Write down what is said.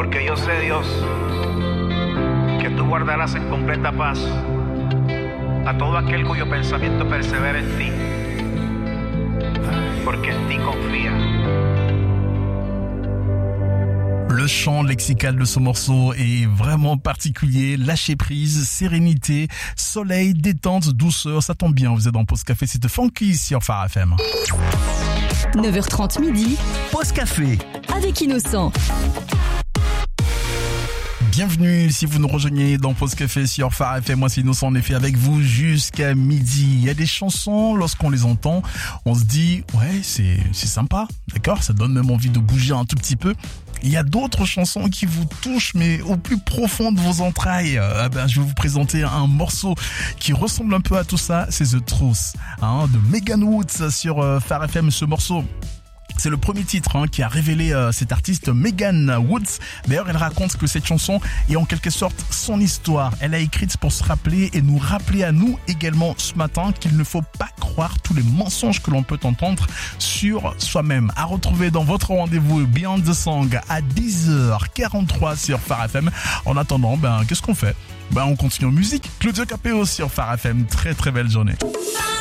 Porque yo sé, Dios, que tú guardarás en completa paz a todo aquel cuyo pensamiento persevera en ti, porque en ti confía. Le chant lexical de ce morceau est vraiment particulier. Lâcher prise, sérénité, soleil, détente, douceur. Ça tombe bien, vous êtes dans Pause Café. C'est Funky sur Phare FM. 9h30 midi. Pause Café. Avec Innocent. Bienvenue si vous nous rejoignez dans Pause Café sur Phare FM. Moi c'est Innocent, en effet avec vous jusqu'à midi. Il y a des chansons, lorsqu'on les entend, on se dit ouais c'est sympa, d'accord, ça donne même envie de bouger un tout petit peu. Il y a d'autres chansons qui vous touchent mais au plus profond de vos entrailles. Je vais vous présenter un morceau qui ressemble un peu à tout ça, c'est The Truth de Megan Woods sur Phare FM. Ce morceau, c'est le premier titre qui a révélé cette artiste Megan Woods. D'ailleurs, elle raconte que cette chanson est en quelque sorte son histoire. Elle a écrite pour se rappeler et nous rappeler à nous également ce matin qu'il ne faut pas croire tous les mensonges que l'on peut entendre sur soi-même. À retrouver dans votre rendez-vous Beyond the Song à 10h43 sur Phare FM. En attendant, qu'est-ce qu'on fait ? On continue en musique. Claudio Capéo sur Phare FM. Très très belle journée.